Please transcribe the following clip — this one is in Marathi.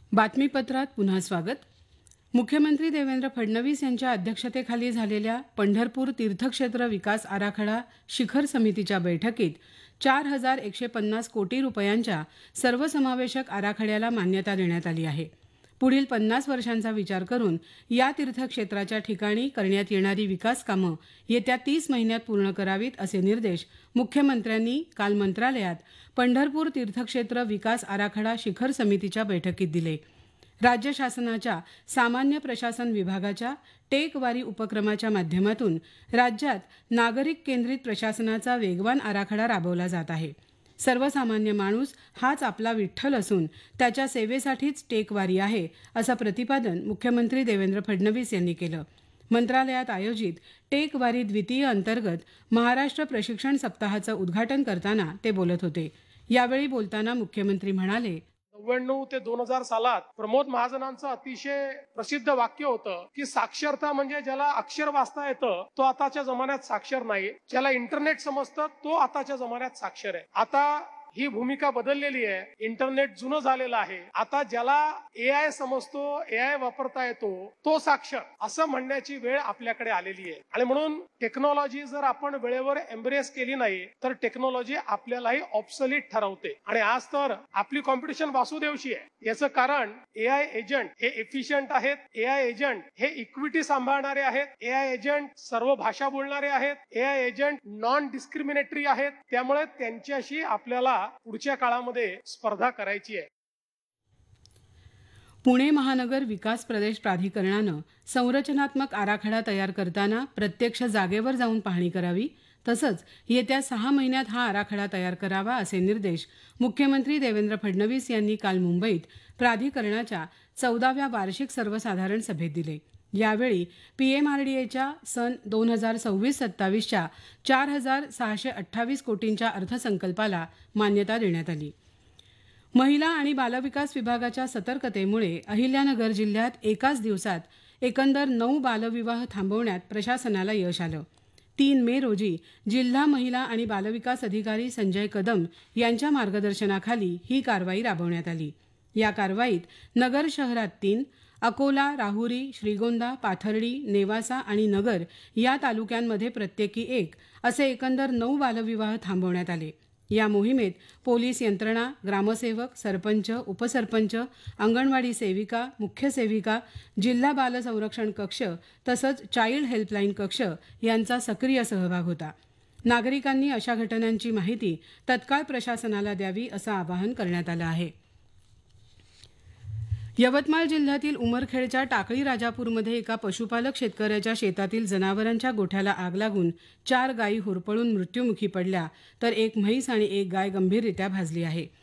बातमीपत्रात पुन्हा स्वागत. मुख्यमंत्री देवेंद्र फडणवीस यांच्या अध्यक्षतेखाली झालेल्या पंढरपूर तीर्थक्षेत्र विकास आराखडा शिखर समितीच्या बैठकीत 4,150 कोटी रुपयांच्या सर्वसमावेशक आराखड्याला मान्यता देण्यात आली आहे. पुढील 50 वर्षांचा विचार करून या तीर्थक्षेत्राच्या ठिकाणी करण्यात येणारी विकास कामं येत्या 30 महिन्यात पूर्ण करावीत असे निर्देश मुख्यमंत्र्यांनी काल मंत्रालयात पंढरपूर तीर्थक्षेत्र विकास आराखडा शिखर समितीच्या बैठकीत दिले. राज्य शासनाच्या सामान्य प्रशासन विभागाच्या टेक वारी उपक्रमाच्या माध्यमातून राज्यात नागरिक केंद्रित प्रशासनाचा वेगवान आराखडा राबवला जात आहे. सर्वसामान्य माणूस हाच आपला विठ्ठल असून त्याच्या सेवेसाठीच टेक वारी आहे असं प्रतिपादन मुख्यमंत्री देवेंद्र फडणवीस यांनी केलं. मंत्रालयात आयोजित टेक वारी द्वितीय अंतर्गत महाराष्ट्र प्रशिक्षण सप्ताहाचं उद्घाटन करताना ते बोलत होते. यावेळी बोलताना मुख्यमंत्री म्हणाले, 99 ते 2000 सालात प्रमोद महाजनांचं अतिशय प्रसिद्ध वाक्य होतं की साक्षरता म्हणजे ज्याला अक्षर वाचता येतं तो आताच्या जमान्यात साक्षर नाही, ज्याला इंटरनेट समजतं तो आताच्या जमान्यात साक्षर आहे. आता ही भूमिका बदललेली आहे. इंटरनेट जुनं झालेलं आहे. आता ज्याला एआय समजतो, एआय वापरता येतो तो साक्षर असं म्हणण्याची वेळ आपल्याकडे आलेली आहे. आणि म्हणून टेक्नॉलॉजी जर आपण वेळेवर एम्ब्रेस केली नाही तर टेक्नॉलॉजी आपल्यालाही ऑब्सोलीट ठरवते. आणि आज तर आपली कॉम्पिटिशन वासुदेवशी आहे. याचं कारण एआय एजंट हे एफिशियंट आहेत. एआय एजंट हे इक्विटी सांभाळणारे आहेत. एआय एजंट सर्व भाषा बोलणारे आहेत. एआय एजंट नॉन डिस्क्रिमिनेटरी आहेत. त्यामुळे त्यांच्याशी आपल्याला पुढच्या काळामध्ये स्पर्धा करायची आहे. पुणे महानगर विकास प्रदेश प्राधिकरणानं संरचनात्मक आराखडा तयार करताना प्रत्यक्ष जागेवर जाऊन पाहणी करावी, तसंच येत्या 6 महिन्यात हा आराखडा तयार करावा असे निर्देश मुख्यमंत्री देवेंद्र फडणवीस यांनी काल मुंबईत प्राधिकरणाच्या 14व्या वार्षिक सर्वसाधारण सभेत दिले. यावेळी पीएमआरडीएच्या सन 2026-27च्या 4,628 कोटींच्या अर्थसंकल्पाला मान्यता देण्यात आली. महिला आणि बालविकास विभागाच्या सतर्कतेमुळे अहिल्यानगर जिल्ह्यात एकाच दिवसात एकंदर 9 बालविवाह थांबवण्यात प्रशासनाला यश आलं. 3 मे रोजी जिल्हा महिला आणि बालविकास अधिकारी संजय कदम यांच्या मार्गदर्शनाखाली ही कारवाई राबवण्यात आली. या कारवाईत नगर शहरात 3, अकोला, राहुरी, श्रीगोंदा, पाथर्डी, नेवासा आणि नगर या तालुक्यांमध्ये प्रत्येकी 1 असे एकंदर 9 बालविवाह थांबवण्यात आले. या मोहिमेत पोलीस यंत्रणा, ग्रामसेवक, सरपंच, उपसरपंच, अंगणवाडी सेविका, मुख्य सेविका, जिल्हा बाल संरक्षण कक्ष तसंच चाइल्ड हेल्पलाईन कक्ष यांचा सक्रिय सहभाग होता. नागरिकांनी अशा घटनांची माहिती तत्काळ प्रशासनाला द्यावी असं आवाहन करण्यात आलं आहे. यवतमाळ जिल्ह्यातील उमरखेडच्या टाकळी राजापूरमध्ये एका पशुपालक शेतकऱ्याच्या शेतातील जनावरांच्या गोठ्याला आग लागून 4 गायी होरपळून मृत्युमुखी पडल्या तर 1 म्हैस आणि 1 गाय गंभीररित्या भाजली आहे.